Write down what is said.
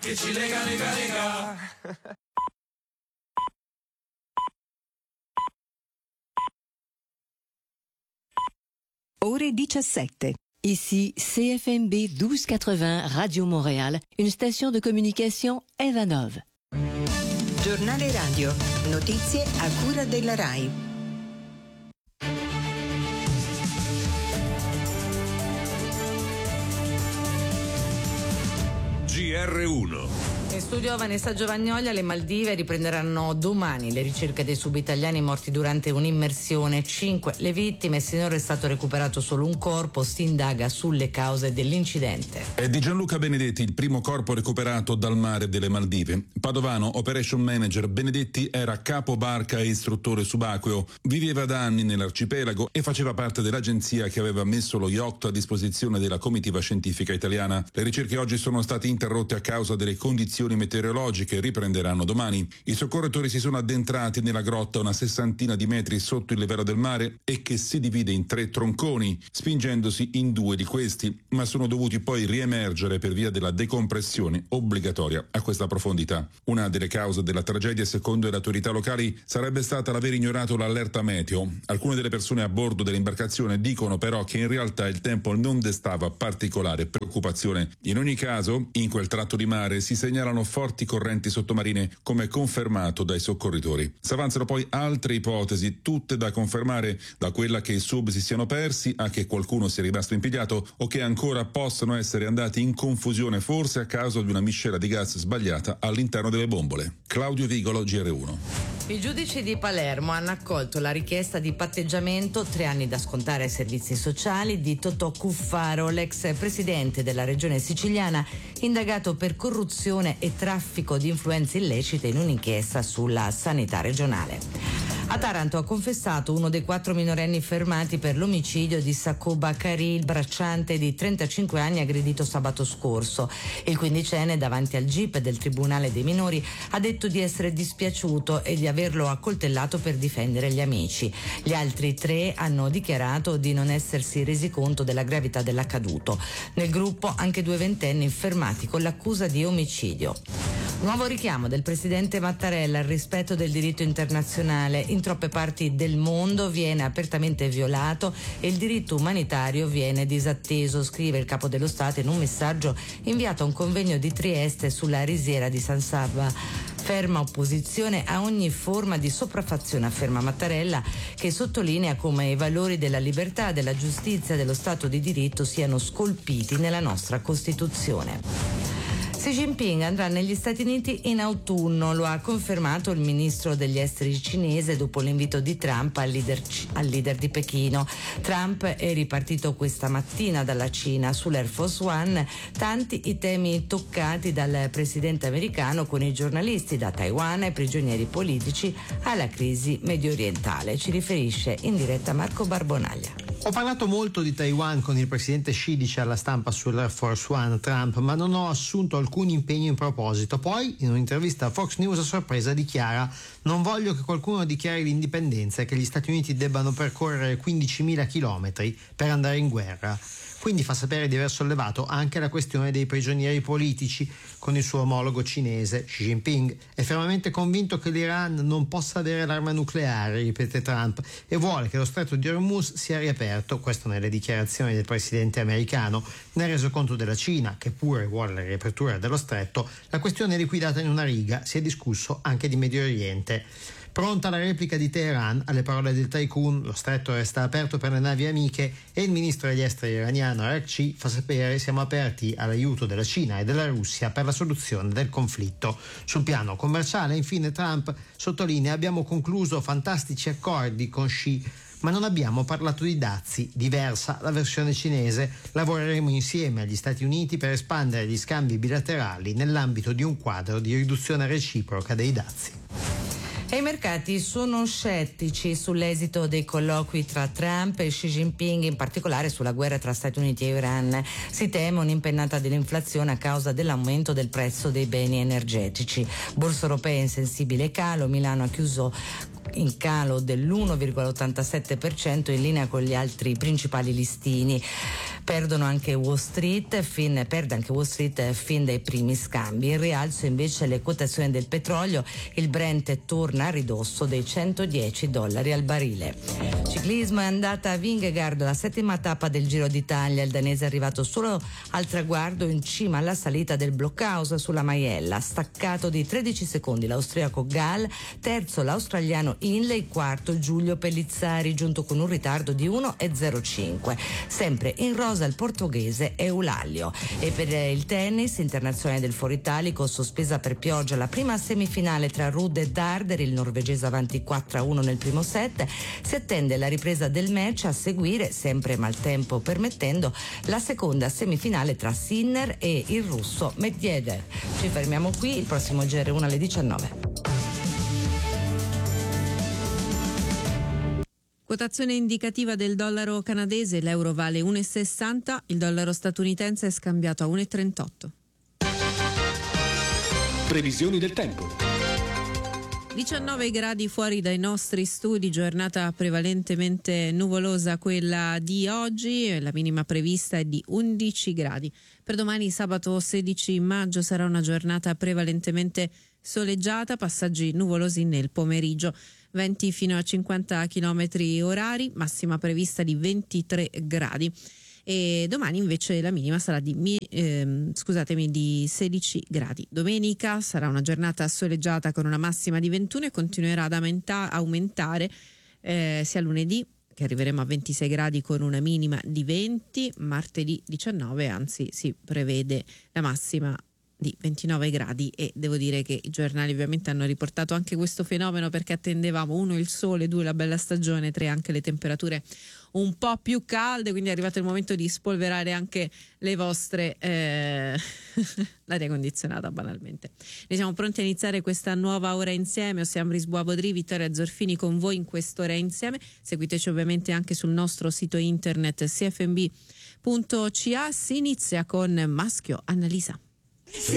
che ci lega, lega, lega. Ore 17. Ici CFMB 1280 Radio Montréal, une station de communication Evanov. Giornale radio, notizie a cura della RAI. GR1. In studio Vanessa Giovagnoli. Alle Maldive riprenderanno domani le ricerche dei subitaliani morti durante un'immersione. 5 le vittime, sinora è stato recuperato solo un corpo, si indaga sulle cause dell'incidente. È di Gianluca Benedetti il primo corpo recuperato dal mare delle Maldive. Padovano, operation manager, Benedetti era capo barca e istruttore subacqueo. Viveva da anni nell'arcipelago e faceva parte dell'agenzia che aveva messo lo yacht a disposizione della comitiva scientifica italiana. Le ricerche oggi sono state interrotte a causa delle condizioni meteorologiche, riprenderanno domani. I soccorritori si sono addentrati nella grotta una 60 di metri sotto il livello del mare e che si divide in 3 tronconi, spingendosi in 2 di questi, ma sono dovuti poi riemergere per via della decompressione obbligatoria a questa profondità. Una delle cause della tragedia, secondo le autorità locali, sarebbe stata l'aver ignorato l'allerta meteo. Alcune delle persone a bordo dell'imbarcazione dicono però che in realtà il tempo non destava particolare preoccupazione. In ogni caso, in quel tratto di mare si segnalano forti correnti sottomarine, come confermato dai soccorritori. S'avanzano poi altre ipotesi, tutte da confermare, da quella che i sub si siano persi a che qualcuno sia rimasto impigliato o che ancora possano essere andati in confusione, forse a causa di una miscela di gas sbagliata all'interno delle bombole. Claudio Vigolo, GR1. I giudici di Palermo hanno accolto la richiesta di patteggiamento, 3 anni da scontare ai servizi sociali, di Totò Cuffaro, l'ex presidente della regione siciliana, indagato per corruzione e traffico di influenze illecite in un'inchiesta sulla sanità regionale. A Taranto ha confessato uno dei 4 minorenni fermati per l'omicidio di Sacco Bakari, il bracciante di 35 anni aggredito sabato scorso. Il quindicenne, davanti al GIP del Tribunale dei Minori, ha detto di essere dispiaciuto e di averlo accoltellato per difendere gli amici. Gli altri 3 hanno dichiarato di non essersi resi conto della gravità dell'accaduto. Nel gruppo anche 2 ventenni fermati con l'accusa di omicidio. Nuovo richiamo del presidente Mattarella al rispetto del diritto internazionale. In troppe parti del mondo viene apertamente violato e il diritto umanitario viene disatteso, scrive il capo dello Stato in un messaggio inviato a un convegno di Trieste sulla risiera di San Sabba. Ferma opposizione a ogni forma di sopraffazione, afferma Mattarella, che sottolinea come i valori della libertà, della giustizia e dello Stato di diritto siano scolpiti nella nostra Costituzione. Xi Jinping andrà negli Stati Uniti in autunno, lo ha confermato il ministro degli esteri cinese dopo l'invito di Trump al leader di Pechino. Trump è ripartito questa mattina dalla Cina sull'Air Force One, tanti i temi toccati dal presidente americano con i giornalisti, da Taiwan ai prigionieri politici alla crisi medio orientale. Ci riferisce in diretta Marco Barbonaglia. Ho parlato molto di Taiwan con il presidente Xi, dice alla stampa sull'Air Force One Trump, ma non ho assunto alcun impegno in proposito. Poi, in un'intervista a Fox News a sorpresa, dichiara: non voglio che qualcuno dichiari l'indipendenza e che gli Stati Uniti debbano percorrere 15.000 chilometri per andare in guerra. Quindi fa sapere di aver sollevato anche la questione dei prigionieri politici con il suo omologo cinese. Xi Jinping è fermamente convinto che l'Iran non possa avere l'arma nucleare, ripete Trump, e vuole che lo stretto di Hormuz sia riaperto, questo nelle dichiarazioni del presidente americano. Nel resoconto della Cina, che pure vuole la riapertura dello stretto, la questione è liquidata in una riga, si è discusso anche di Medio Oriente. Pronta la replica di Teheran alle parole del tycoon, lo stretto resta aperto per le navi amiche e il ministro degli esteri iraniano Araghchi fa sapere: siamo aperti all'aiuto della Cina e della Russia per la soluzione del conflitto. Sul piano commerciale, infine, Trump sottolinea: abbiamo concluso fantastici accordi con Xi, ma non abbiamo parlato di dazi, diversa la versione cinese. Lavoreremo insieme agli Stati Uniti per espandere gli scambi bilaterali nell'ambito di un quadro di riduzione reciproca dei dazi. E i mercati sono scettici sull'esito dei colloqui tra Trump e Xi Jinping, in particolare sulla guerra tra Stati Uniti e Iran. Si teme un'impennata dell'inflazione a causa dell'aumento del prezzo dei beni energetici. Borsa europea in sensibile calo, Milano ha chiuso in calo dell'1,87% in linea con gli altri principali listini. perde anche Wall Street fin dai primi scambi. In rialzo invece le quotazioni del petrolio, il Brent torna a ridosso dei $110 al barile. Ciclismo, è andata a Vingegaard la 7ª tappa del Giro d'Italia. Il danese è arrivato solo al traguardo in cima alla salita del Blockhaus sulla Maiella, staccato di 13 secondi l'austriaco Gall, terzo l'australiano Hindley, quarto Giulio Pellizzari, giunto con un ritardo di 1,05. Sempre in rosa il portoghese Eulalio. E per il tennis internazionale del Foro Italico, sospesa per pioggia la prima semifinale tra Ruud e Darder, il norvegese avanti 4-1 nel primo set. Si attende la ripresa del match, a seguire, sempre maltempo permettendo, la seconda semifinale tra Sinner e il russo Medvedev. Ci fermiamo qui, il prossimo GR1 alle 19. Quotazione indicativa del dollaro canadese, l'euro vale 1,60, il dollaro statunitense è scambiato a 1,38. Previsioni del tempo. 19 gradi fuori dai nostri studi, giornata prevalentemente nuvolosa quella di oggi, la minima prevista è di 11 gradi. Per domani sabato 16 maggio sarà una giornata prevalentemente soleggiata, passaggi nuvolosi nel pomeriggio. Venti fino a 50 km orari, massima prevista di 23 gradi. E domani invece la minima sarà di 16 gradi. Domenica sarà una giornata soleggiata con una massima di 21 e continuerà ad aumentare sia lunedì, che arriveremo a 26 gradi con una minima di 20, martedì 19, anzi si prevede la massima di 29 gradi, e devo dire che i giornali ovviamente hanno riportato anche questo fenomeno, perché attendevamo 1 il sole, 2 la bella stagione, 3 anche le temperature un po' più calde, quindi è arrivato il momento di spolverare anche le vostre l'aria condizionata banalmente. Noi siamo pronti a iniziare questa nuova ora insieme, ossia Ambris Boabodri, Vittoria Zorfini con voi in quest'ora insieme. Seguiteci ovviamente anche sul nostro sito internet cfmb.ca. Si inizia con Maschio Annalisa.